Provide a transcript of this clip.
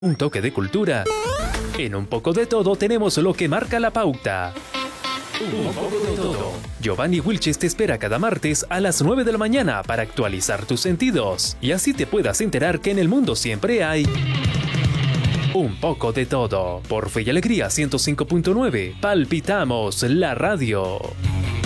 Un toque de cultura. En Un Poco de Todo tenemos lo que marca la pauta. Un poco de todo. Giovanni Wilches te espera cada martes a las 9 de la mañana para actualizar tus sentidos y así te puedas enterar que en el mundo siempre hay un poco de todo. Por Fe y Alegría 105.9, palpitamos la radio.